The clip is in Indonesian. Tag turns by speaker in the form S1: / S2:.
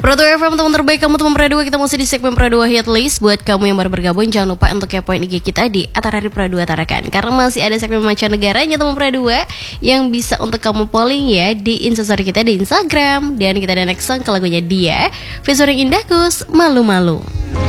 S1: Pro 2 FM, teman terbaik kamu, teman Pro 2. Kita masih di segmen Pro 2 Hit List. Buat kamu yang baru bergabung, jangan lupa untuk kepoin IG kita di @hari Pro 2 Tarakan, karena masih ada segmen mancanegaranya teman Pro 2 yang bisa untuk kamu polling ya di Instastory kita di Instagram. Dan kita ada next song ke lagunya dia featuring Indah Gus, Malu-Malu.